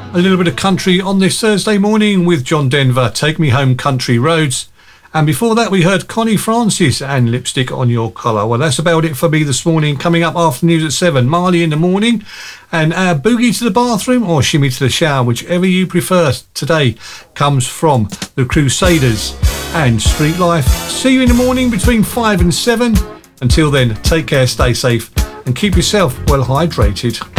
A little bit of country on this Thursday morning with John Denver, Take Me Home Country Roads. And before that, we heard Connie Francis and Lipstick on Your Collar. Well, that's about it for me this morning. Coming up after news at 7, Marley in the Morning. And Boogie to the Bathroom or Shimmy to the Shower, whichever you prefer today, comes from the Crusaders and Street Life. See you in the morning between 5 and 7. Until then, take care, stay safe, and keep yourself well hydrated.